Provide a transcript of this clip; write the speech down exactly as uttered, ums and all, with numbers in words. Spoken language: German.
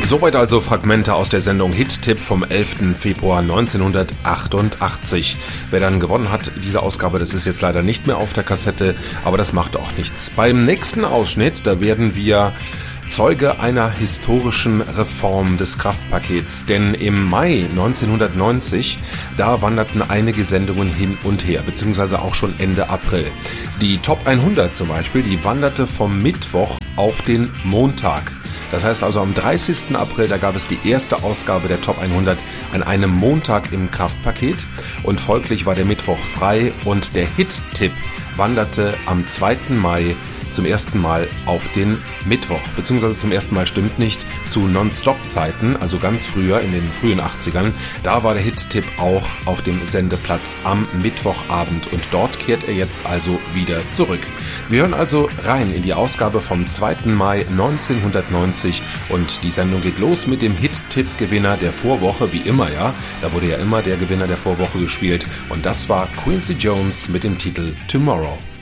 Soweit also Fragmente aus der Sendung Hit-Tipp vom elften Februar neunzehnhundertachtundachtzig. Wer dann gewonnen hat, diese Ausgabe, das ist jetzt leider nicht mehr auf der Kassette, aber das macht auch nichts. Beim nächsten Ausschnitt, da werden wir Zeuge einer historischen Reform des Kraftpakets, denn im Mai neunzehnhundertneunzig, da wanderten einige Sendungen hin und her, beziehungsweise auch schon Ende April. Die Top hundert zum Beispiel, die wanderte vom Mittwoch auf den Montag. Das heißt also am dreißigsten April, da gab es die erste Ausgabe der Top hundert an einem Montag im Kraftpaket und folglich war der Mittwoch frei und der Hit-Tipp wanderte am zweiten Mai zum ersten Mal auf den Mittwoch, beziehungsweise zum ersten Mal stimmt nicht, zu Non-Stop-Zeiten, also ganz früher in den frühen achtzigern, da war der Hit-Tipp auch auf dem Sendeplatz am Mittwochabend und dort kehrt er jetzt also wieder zurück. Wir hören also rein in die Ausgabe vom zweiten Mai neunzehnhundertneunzig und die Sendung geht los mit dem Hit-Tipp-Gewinner der Vorwoche, wie immer, ja, da wurde ja immer der Gewinner der Vorwoche gespielt und das war Quincy Jones mit dem Titel Tomorrow.